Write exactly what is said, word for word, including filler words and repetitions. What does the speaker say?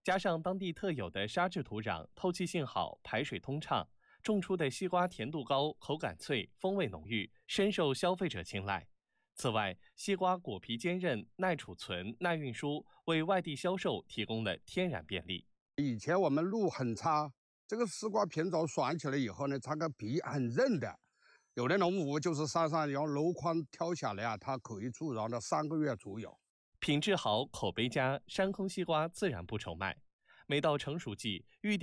加上当地特有的沙质土壤，透气性好，排水通畅，种出的西瓜甜度高，口感脆，风味浓郁，深受消费者青睐。此外，西瓜果皮坚韧、耐储存、耐运输，为外地销售提供了天然便利。 以前我们路很差，这个西瓜品种选起来以后呢，它个皮很韧的。有的农户就是山上用箩筐挑下来啊，它可以储藏到三个月左右。 品质好，口碑佳，山坑西瓜自然不愁卖。每到成熟季，预定